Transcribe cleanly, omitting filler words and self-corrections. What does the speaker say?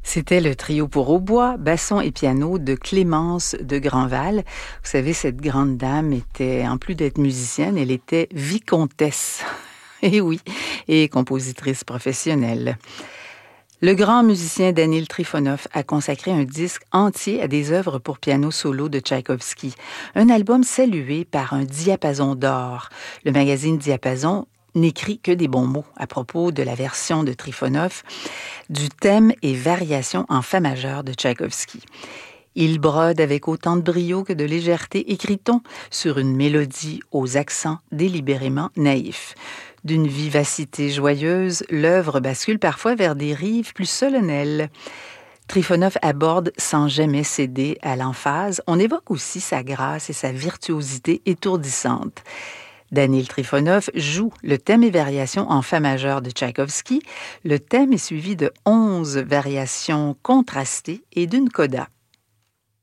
C'était le trio pour hautbois, basson et piano de Clémence de Grandval. Vous savez, cette grande dame était, en plus d'être musicienne, elle était vicomtesse. Et oui, et compositrice professionnelle. Le grand musicien Danil Trifonov a consacré un disque entier à des œuvres pour piano solo de Tchaïkovski. Un album salué par un diapason d'or. Le magazine Diapason n'écrit que des bons mots à propos de la version de Trifonov du thème et variations en fa majeur de Tchaïkovski. Il brode avec autant de brio que de légèreté, écrit-on, sur une mélodie aux accents délibérément naïfs. D'une vivacité joyeuse, l'œuvre bascule parfois vers des rives plus solennelles. Trifonov aborde sans jamais céder à l'emphase. On évoque aussi sa grâce et sa virtuosité étourdissante. Danil Trifonov joue le thème et variations en fa majeur de Tchaïkovski. Le thème est suivi de 11 variations contrastées et d'une coda.